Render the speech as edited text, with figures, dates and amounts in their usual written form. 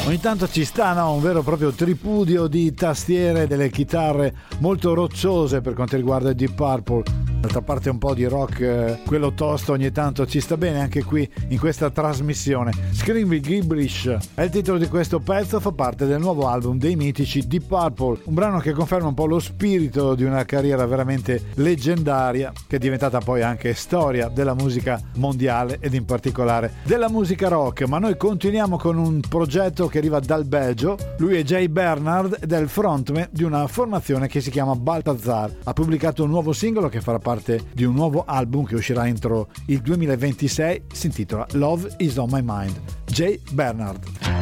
Ogni tanto ci sta, no? Un vero e proprio tripudio di tastiere, delle chitarre molto rocciose per quanto riguarda i Deep Purple. D'altra parte un po' di rock, quello tosto ogni tanto ci sta bene anche qui in questa trasmissione. Screaming Gibberish è il titolo di questo pezzo, fa parte del nuovo album dei mitici Deep Purple, un brano che conferma un po' lo spirito di una carriera veramente leggendaria che è diventata poi anche storia della musica mondiale ed in particolare della musica rock. Ma noi continuiamo con un progetto che arriva dal Belgio. Lui è Jay Bernard ed è il frontman di una formazione che si chiama Balthazar. Ha pubblicato un nuovo singolo che farà parte di un nuovo album che uscirà entro il 2026, si intitola Love is on my mind. Jay Bernard.